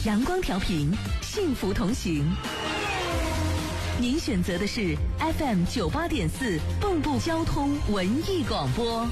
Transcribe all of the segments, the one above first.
阳光调频，幸福同行。您选择的是 FM 98.4蚌埠交通文艺广播。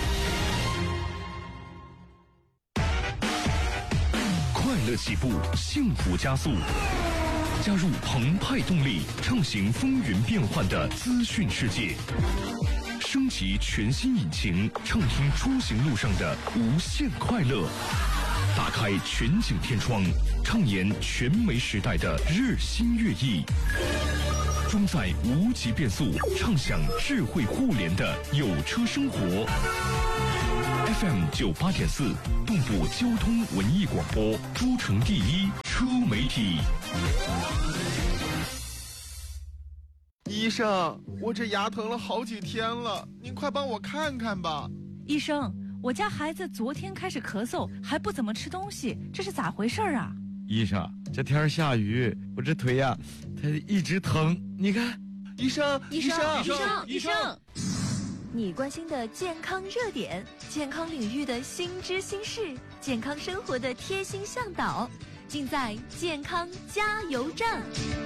快乐起步，幸福加速。加入澎湃动力，畅行风云变幻的资讯世界。升级全新引擎，畅听出行路上的无限快乐。打开全景天窗，畅言全媒时代的日新月异。装载无极变速，畅享智慧互联的有车生活。FM 98.4蚌埠交通文艺广播，诸城第一车媒体。 医生，我这牙疼了好几天了，您快帮我看看吧。 医生，我家孩子昨天开始咳嗽，还不怎么吃东西，这是咋回事啊？ 医生，这天下雨，我这腿呀，它一直疼，你看。 医生， 你关心的健康热点，健康领域的新知新事，健康生活的贴心向导，尽在健康加油站。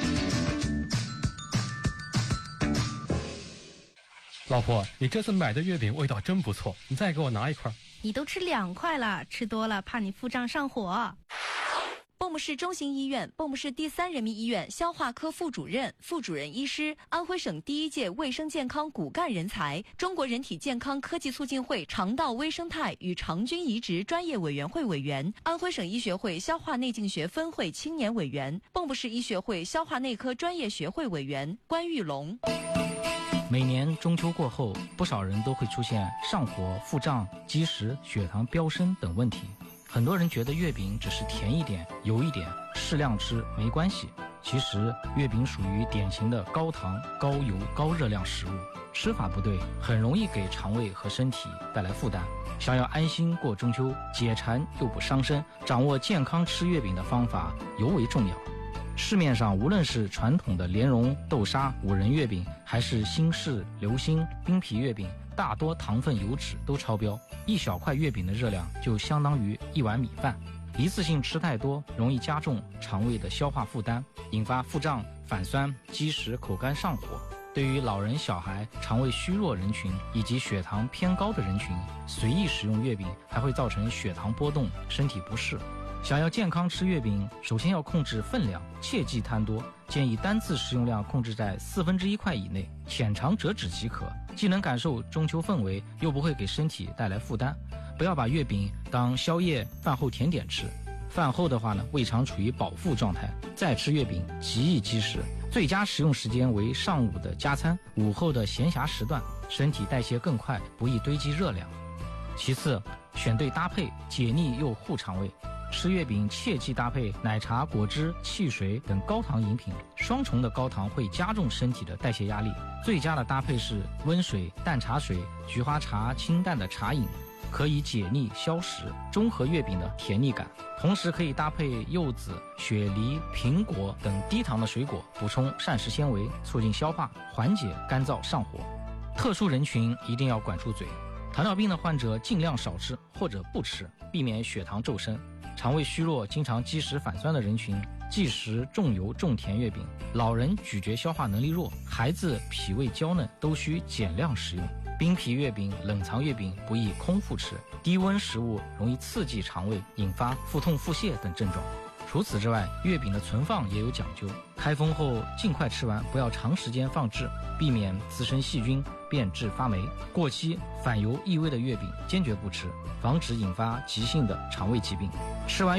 老婆，你这次买的月饼味道真不错，你再给我拿一块。 你都吃2块了，吃多了怕你腹胀上火。 蚌埠市中心医院、蚌埠市第3人民医院消化科副主任、副主任医师，安徽省第1届卫生健康骨干人才，中国人体健康科技促进会肠道微生态与肠菌移植专业委员会委员，安徽省医学会消化内镜学分会青年委员，蚌埠市医学会消化内科专业学会委员关玉龙。 每年中秋过后，不少人都会出现上火、腹胀、积食、血糖飙升等问题。很多人觉得月饼只是甜一点、油一点，适量吃没关系。其实月饼属于典型的高糖、高油、高热量食物，吃法不对，很容易给肠胃和身体带来负担。想要安心过中秋，解馋又不伤身，掌握健康吃月饼的方法尤为重要。市面上无论是传统的莲蓉、豆沙、五仁月饼，还是新式流心、冰皮月饼，大多糖分、油脂都超标，一小块月饼的热量就相当于1碗米饭。一次性吃太多，容易加重肠胃的消化负担，引发腹胀、反酸、积食、口干上火。对于老人、小孩、肠胃虚弱人群以及血糖偏高的人群，随意食用月饼还会造成血糖波动，身体不适。想要健康吃月饼，首先要控制分量，切忌贪多，建议单次食用量控制在1/4块以内，浅尝辄止即可，既能感受中秋氛围，又不会给身体带来负担。不要把月饼当宵夜、饭后甜点吃。饭后的话呢，胃肠处于饱腹状态，再吃月饼极易积食。最佳食用时间为上午的加餐，午后的闲暇时段，身体代谢更快，不易堆积热量。其次，选对搭配，解腻又护肠胃。吃月饼切忌搭配奶茶、果汁、汽水等高糖饮品，双重的高糖会加重身体的代谢压力。最佳的搭配是温水、淡茶水、菊花茶清淡的茶饮，可以解腻消食，中和月饼的甜腻感。同时可以搭配柚子、雪梨、苹果等低糖的水果，补充膳食纤维，促进消化，缓解干燥上火。特殊人群一定要管住嘴，糖尿病的患者尽量少吃或者不吃，避免血糖骤升。肠胃虚弱、经常积食反酸的人群，忌食重油重甜月饼。老人咀嚼消化能力弱，孩子脾胃娇嫩，都需减量食用。冰皮月饼、冷藏月饼不宜空腹吃，低温食物容易刺激肠胃，引发腹痛、腹泻等症状。除此之外，月饼的存放也有讲究，开封后尽快吃完，不要长时间放置，避免滋生细菌，变质发霉。过期、反油、异味的月饼坚决不吃，防止引发急性的肠胃疾病。吃完